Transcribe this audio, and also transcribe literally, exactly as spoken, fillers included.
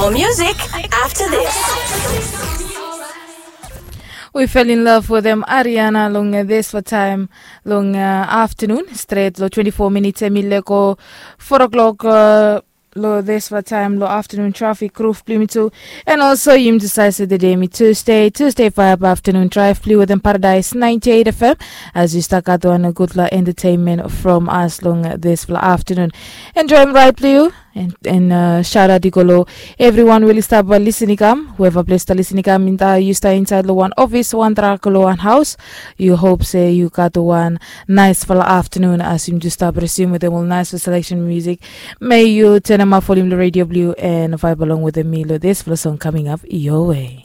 More music after this. We fell in love with them Ariana long uh, this for time long uh, afternoon straight lo twenty-four minutes emile ko four o'clock uh, lo this for time lo afternoon traffic roof play me too and also you decided the day me Tuesday Tuesday five afternoon drive play with them Paradise ninety-eight F M as you stuck out on a good la entertainment from us long uh, this for afternoon enjoy them right play and and uh, shout out Digolo everyone will start by listening come whoever placed the listening come in the you stay inside the one office one track one house you hope say you got the one nice for the afternoon as you just start resume with them all nice for selection music may you turn them up volume the radio blue and vibe along with the meal this for the song coming up your way.